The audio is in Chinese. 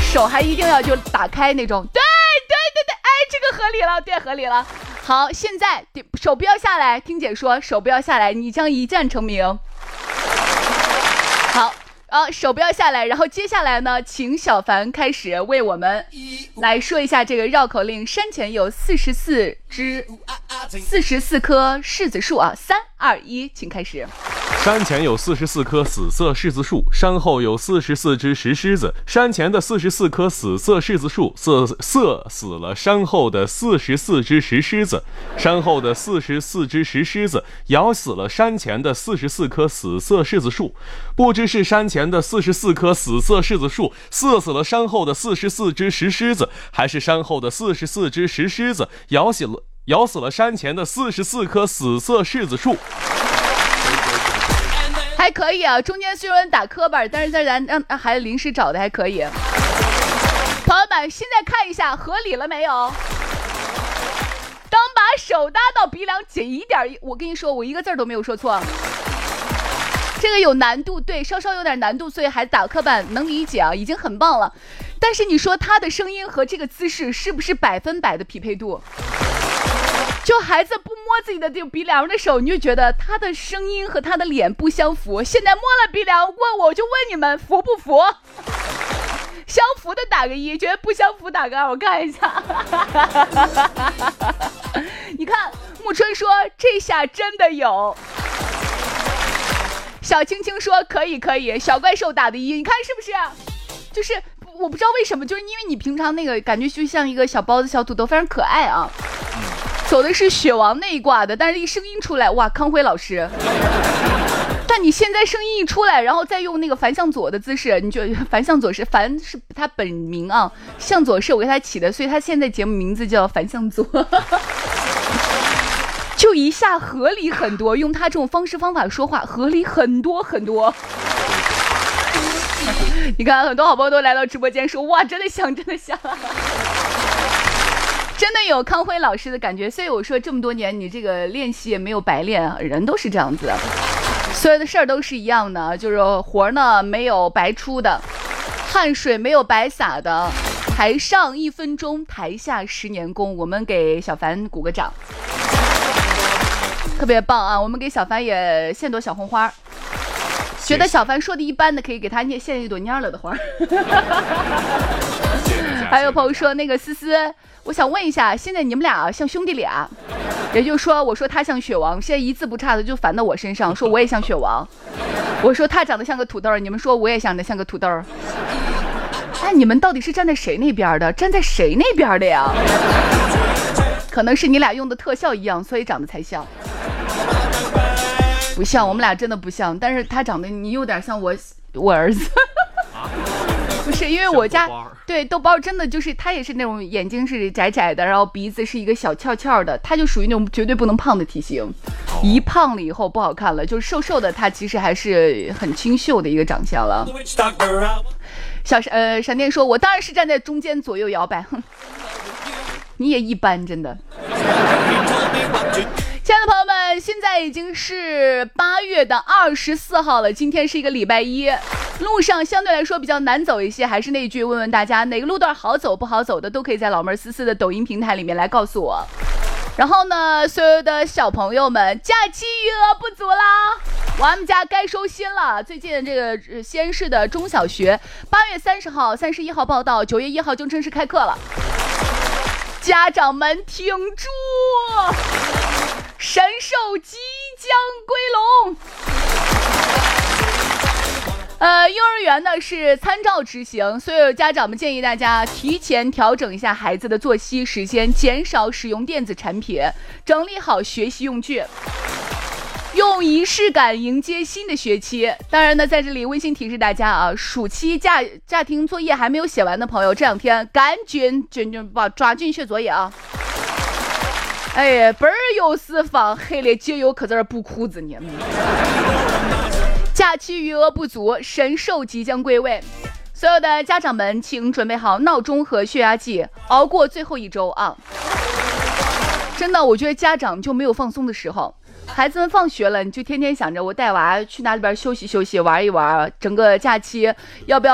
手还一定要就打开那种。对，哎，这个合理了，对，合理了。好，现在手不要下来，听姐说，手不要下来，你将一战成名。好。手不要下来，然后接下来呢，请小凡开始为我们来说一下这个绕口令。山前有44棵柿子树啊，3、2、1，请开始。 山前有44棵死色柿子树，山后有44只石狮子。山前的44棵死色柿子树，射死了山后的44只石狮子。山后的44只石狮子咬死了山前的44棵死色柿子树。不知是山前的44棵死色柿子树射死了山后的44只石狮子，还是山后的44只石狮子咬死了山前的44棵死色柿子树。 还可以啊，中间虽然打磕巴，但是在咱让孩子临时找的还可以。朋友们，现在看一下合理了没有？当把手搭到鼻梁紧一点，我跟你说，我一个字都没有说错。这个有难度，对，稍稍有点难度，所以孩子打磕巴能理解啊，已经很棒了。但是你说他的声音和这个姿势是不是100%的匹配度？就孩子不摸自己的这个鼻梁的手，你就觉得他的声音和他的脸不相符。现在摸了鼻梁，我就问你们服不服？相符的打个1，觉得不相符打个2，我看一下。你看木春说这下真的有，小青青说可以，小怪兽打的1，你看是不是？就是我不知道为什么，就是因为你平常那个感觉就像一个小包子小土豆，非常可爱啊。走的是雪王那一挂的，但是一声音出来，哇，康辉老师。但你现在声音一出来，然后再用那个樊向佐的姿势，你觉得樊向佐是他本名啊，向佐是我给他起的，所以他现在节目名字叫樊向佐。就一下合理很多，用他这种方式方法说话合理很多很多。你看很多好朋友都来到直播间说，哇，真的像真的有康辉老师的感觉。所以我说这么多年你这个练习也没有白练，人都是这样子的，所有的事儿都是一样的，就是活呢没有白出的，汗水没有白洒的，台上1分钟，台下10年功。我们给小凡鼓个掌，特别棒啊！我们给小凡也献朵小红花，觉得小凡说的一般的可以给他献一朵蔫了的花。还有朋友说那个思思，我想问一下，现在你们俩像兄弟俩，也就是说我说他像雪王，现在一字不差的就反到我身上，说我也像雪王。我说他长得像个土豆，你们说我也长得像个土豆。哎，你们到底是站在谁那边的？站在谁那边的呀？可能是你俩用的特效一样，所以长得才像。不像，我们俩真的不像，但是他长得你有点像我儿子。不是，因为我家对豆包真的就是他也是那种眼睛是窄窄的，然后鼻子是一个小翘翘的，他就属于那种绝对不能胖的体型，一胖了以后不好看了，就是瘦瘦的他其实还是很清秀的一个长相了。闪电说，我当然是站在中间左右摇摆，哼，你也一般，真的。亲爱的朋友们，现在已经是8月24号了，今天是一个礼拜一，路上相对来说比较难走一些，还是那句，问问大家哪个路段好走不好走的，都可以在老妹儿思思的抖音平台里面来告诉我。然后呢，所有的小朋友们，假期余额不足啦，我们家该收心了。最近这个西安市的中小学8月30号、31号报到，9月1号就正式开课了，家长们挺住，神兽即将归笼。幼儿园呢是参照执行，所有家长们建议大家提前调整一下孩子的作息时间，减少使用电子产品，整理好学习用具，用仪式感迎接新的学期。当然呢，在这里温馨提示大家啊，暑期家庭作业还没有写完的朋友，这2天赶紧抓紧写作业啊！哎呀，本儿有四方，黑了就有可在这补裤子呢。假期余额不足，神兽即将归位。所有的家长们，请准备好闹钟和血压计，熬过最后1周啊！真的，我觉得家长就没有放松的时候。孩子们放学了，你就天天想着我带娃去哪里边休息休息，玩一玩，整个假期要不要